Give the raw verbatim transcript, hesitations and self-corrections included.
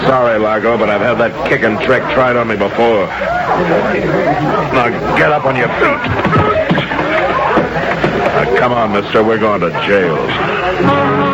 Sorry, Largo, but I've had that kicking trick tried on me before. Now, get up on your feet. Now, come on, mister. We're going to jail.